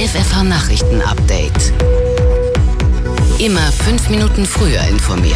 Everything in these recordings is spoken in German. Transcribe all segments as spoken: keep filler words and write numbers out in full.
F F H-Nachrichten-Update. Immer fünf Minuten früher informiert.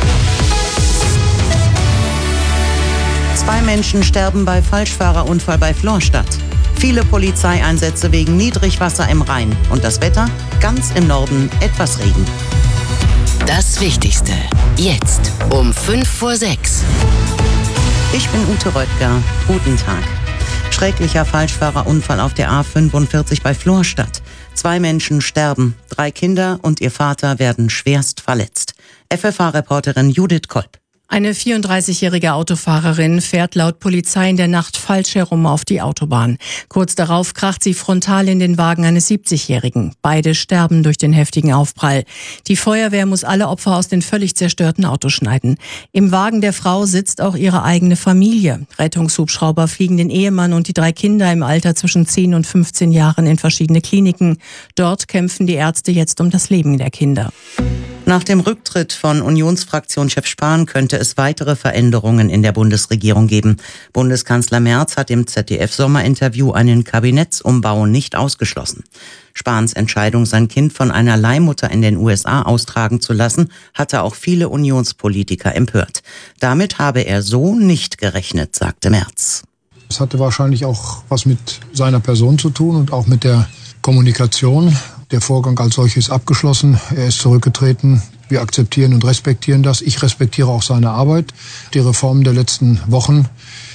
Zwei Menschen sterben bei Falschfahrerunfall bei Florstadt. Viele Polizeieinsätze wegen Niedrigwasser im Rhein. Und das Wetter? Ganz im Norden etwas Regen. Das Wichtigste. Jetzt um fünf vor sechs. Ich bin Ute Röttger. Guten Tag. Schrecklicher Falschfahrerunfall auf der A fünfundvierzig bei Florstadt. Zwei Menschen sterben. Drei Kinder und ihr Vater werden schwerst verletzt. F F H-Reporterin Judith Kolb. Eine vierunddreißigjährige Autofahrerin fährt laut Polizei in der Nacht falsch herum auf die Autobahn. Kurz darauf kracht sie frontal in den Wagen eines siebzigjährigen. Beide sterben durch den heftigen Aufprall. Die Feuerwehr muss alle Opfer aus den völlig zerstörten Autos schneiden. Im Wagen der Frau sitzt auch ihre eigene Familie. Rettungshubschrauber fliegen den Ehemann und die drei Kinder im Alter zwischen zehn und fünfzehn Jahren in verschiedene Kliniken. Dort kämpfen die Ärzte jetzt um das Leben der Kinder. Nach dem Rücktritt von Unionsfraktionschef Spahn könnte es weitere Veränderungen in der Bundesregierung geben. Bundeskanzler Merz hat im Z D F-Sommerinterview einen Kabinettsumbau nicht ausgeschlossen. Spahns Entscheidung, sein Kind von einer Leihmutter in den U S A austragen zu lassen, hatte auch viele Unionspolitiker empört. Damit habe er so nicht gerechnet, sagte Merz. Es hatte wahrscheinlich auch was mit seiner Person zu tun und auch mit der Kommunikation. Der Vorgang als solches ist abgeschlossen. Er ist zurückgetreten. Wir akzeptieren und respektieren das. Ich respektiere auch seine Arbeit. Die Reformen der letzten Wochen